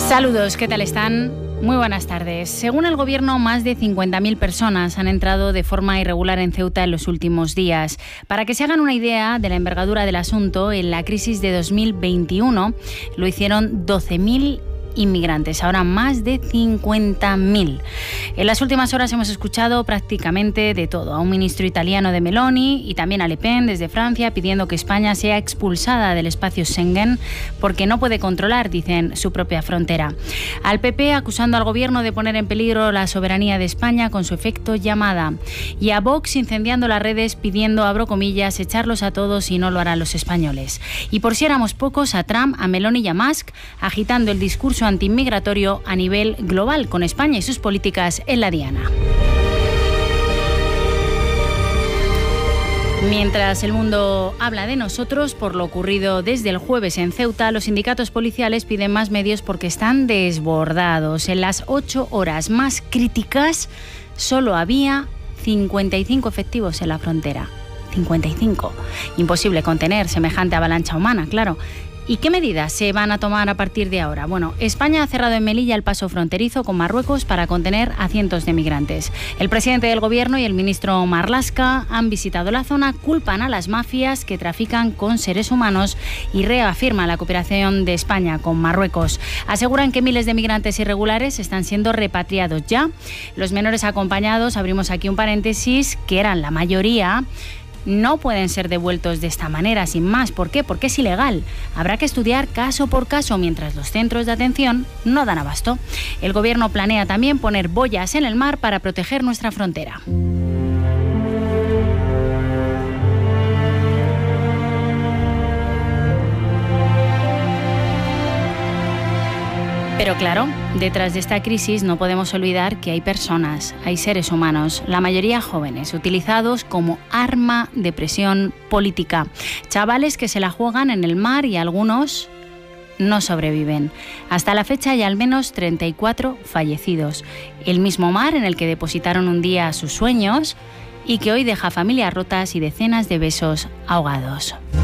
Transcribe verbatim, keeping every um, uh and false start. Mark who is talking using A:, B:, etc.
A: Saludos, ¿qué tal están? Muy buenas tardes. Según el Gobierno, más de cincuenta mil personas han entrado de forma irregular en Ceuta en los últimos días. Para que se hagan una idea de la envergadura del asunto, en la crisis de dos mil veintiuno lo hicieron doce mil inmigrantes, ahora más de cincuenta mil. En las últimas horas hemos escuchado prácticamente de todo. A un ministro italiano de Meloni y también a Le Pen desde Francia pidiendo que España sea expulsada del espacio Schengen porque no puede controlar, dicen, su propia frontera. Al P P acusando al gobierno de poner en peligro la soberanía de España con su efecto llamada. Y a Vox incendiando las redes pidiendo, abro comillas, echarlos a todos y no lo harán los españoles. Y por si éramos pocos, a Trump, a Meloni y a Musk agitando el discurso antiinmigratorio a nivel global, con España y sus políticas en la diana. Mientras el mundo habla de nosotros por lo ocurrido desde el jueves en Ceuta, los sindicatos policiales piden más medios porque están desbordados. En las ocho horas más críticas solo había cincuenta y cinco efectivos en la frontera. cincuenta y cinco. Imposible contener semejante avalancha humana, claro. ¿Y qué medidas se van a tomar a partir de ahora? Bueno, España ha cerrado en Melilla el paso fronterizo con Marruecos para contener a cientos de migrantes. El presidente del Gobierno y el ministro Marlaska han visitado la zona, culpan a las mafias que trafican con seres humanos y reafirman la cooperación de España con Marruecos. Aseguran que miles de migrantes irregulares están siendo repatriados ya. Los menores acompañados, abrimos aquí un paréntesis, que eran la mayoría, no pueden ser devueltos de esta manera, sin más. ¿Por qué? Porque es ilegal. Habrá que estudiar caso por caso mientras los centros de atención no dan abasto. El Gobierno planea también poner boyas en el mar para proteger nuestra frontera. Pero claro, detrás de esta crisis no podemos olvidar que hay personas, hay seres humanos, la mayoría jóvenes, utilizados como arma de presión política. Chavales que se la juegan en el mar y algunos no sobreviven. Hasta la fecha hay al menos treinta y cuatro fallecidos. El mismo mar en el que depositaron un día sus sueños y que hoy deja familias rotas y decenas de besos ahogados.